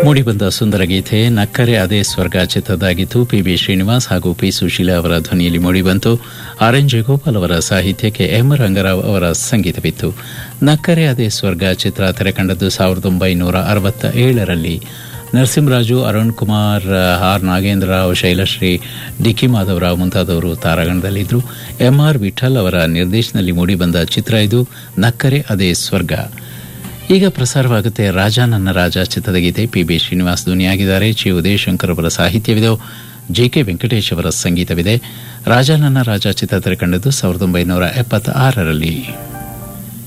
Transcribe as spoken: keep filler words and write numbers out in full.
ಮೂಡಿಬಂದ ಸುಂದರ ಗೀತೆ ನಕ್ಕರೆ ಅದೇ ಸ್ವರ್ಗ ಚಿತ್ರದಾಗಿತ್ತು. P B Srinivas ಹಾಗೂ ಪಿ ಸುಶೀಲಾ ಅವರ ಧ್ವನಿಯಲ್ಲಿ ಮೂಡಿಬಂತು. ಆರ್ ಎನ್ ಜಯಗೋಪಾಲ್ ಅವರ ಸಾಹಿತ್ಯಕ್ಕೆ ಎಂ ರಂಗರಾವ್ ಅವರ ಸಂಗೀತವಿತ್ತು. ನಕ್ಕರೆ ಅದೇ ಸ್ವರ್ಗ ಚಿತ್ರ ತೆರೆಕಂಡದ್ದು ಸಾವಿರದ ಒಂಬೈನೂರ ಅರವತ್ತ ಏಳರಲ್ಲಿ. ನರಸಿಂಹರಾಜು, ಅರುಣ್ ಕುಮಾರ್, ಆರ್ ನಾಗೇಂದ್ರರಾವ್, ಶೈಲಶ್ರೀ, ಡಿಕ್ಕಿ ಮಾಧವರಾವ್ ಮುಂತಾದವರು ತಾರಾಗಣದಲ್ಲಿದ್ದರು. ಎಂಆರ್ ವಿಠಲ್ ಅವರ ನಿರ್ದೇಶನದಲ್ಲಿ ಮೂಡಿಬಂದ ಚಿತ್ರ ಇದು ನಕ್ಕರೆ ಅದೇ ಸ್ವರ್ಗ. ಈಗ ಪ್ರಸಾರವಾಗುತ್ತೆ ರಾಜ ನನ್ನ ರಾಜ ಚಿತ್ರದ ಗೀತೆ. P B Srinivas ಧ್ವನಿಯಾಗಿದ್ದಾರೆ. ಚಿ ಉದಯಶಂಕರ್ ಅವರ ಸಾಹಿತ್ಯವಿದೆ. ಜೆ ಕೆ ವೆಂಕಟೇಶ್ ಅವರ ಸಂಗೀತವಿದೆ. ರಾಜ ನನ್ನ ರಾಜ ಚಿತ್ರ ತೆರೆಕಂಡದ್ದು ಸಾವಿರದ ಒಂಬೈನೂರ ಎಪ್ಪತ್ತ ಆರರಲ್ಲಿ.